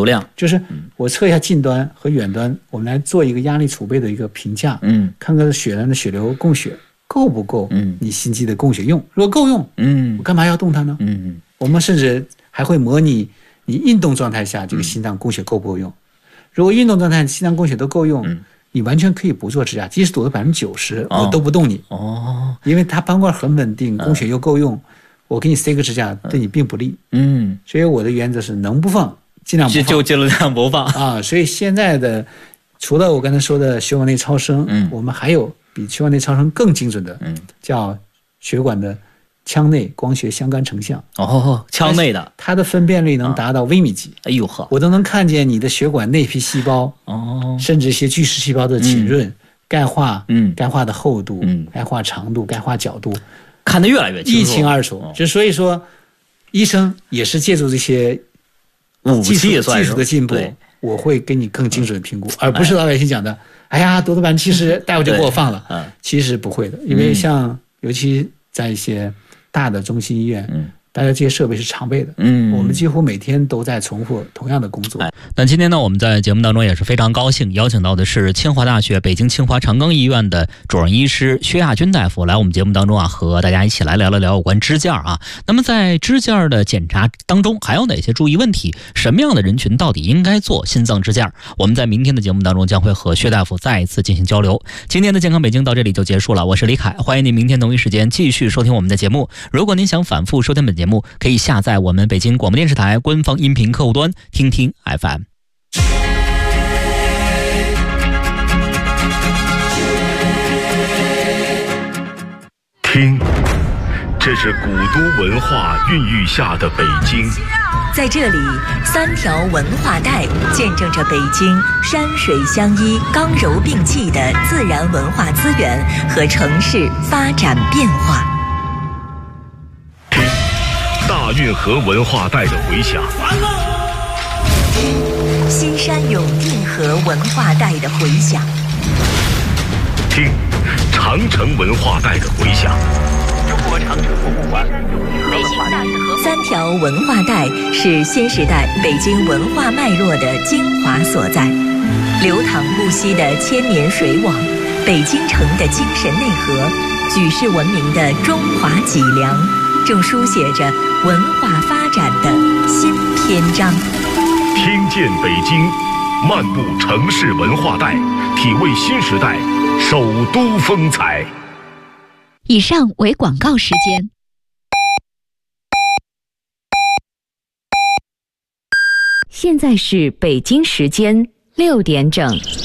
流量， 就是我测一下近端和远端，我们来做一个压力储备的一个评价，看看血管的血流供血够不够，你心肌的供血用，如果够用，我干嘛要动它呢？我们甚至还会模拟你运动状态下这个心脏供血够不够用。如果运动状态心脏供血都够用，你完全可以不做支架，即使堵到90%，我都不动你，因为它斑块很稳定，供血又够用，我给你塞个支架对你并不利。所以我的原则是能不放尽量不放， 就尽量不放啊。所以现在的除了我刚才说的血管内超声，我们还有比血管内超声更精准的，叫血管的腔内光学相干成像。 腔内的， 它的分辨率能达到微米级。 哎呦呵， 我都能看见你的血管内皮细胞，甚至一些巨噬细胞的浸润、钙化、钙化的厚度、钙化长度、钙化角度， 看得越来越清楚， 一清二楚。就所以说，医生也是借助这些武器技术的进步，我会给你更精准的评估，而不是老百姓讲的，哎呀，堵到70%，大夫就给我放了。其实不会的，因为像尤其在一些大的中心医院，大家这些设备是常备的，我们几乎每天都在重复同样的工作。 那今天呢，我们在节目当中也是非常高兴，邀请到的是清华大学北京清华长庚医院的主任医师薛亚军大夫来我们节目当中啊，和大家一起来聊有关支架啊。那么在支架的检查当中，还有哪些注意问题？什么样的人群到底应该做心脏支架？我们在明天的节目当中将会和薛大夫再一次进行交流。今天的健康北京到这里就结束了，我是李凯，欢迎您明天同一时间继续收听我们的节目。如果您想反复收听本节目，可以下载我们北京广播电视台官方音频客户端听听 FM。 听，这是古都文化孕育下的北京。 在这里，3条文化带见证着北京山水相依、刚柔并济的自然文化资源和城市发展变化。 听，大运河文化带的回响。 西山永定河文化带的回响。 听，长城文化带的回响。 中国长城博物馆、北京大运河3条文化带是新时代北京文化脉络的精华所在，流淌不息的千年水网，北京城的精神内核，举世闻名的中华脊梁，正书写着文化发展的新篇章。 听见北京，漫步城市文化带，体味新时代首都风采。 以上为广告时间。现在是北京时间6点整。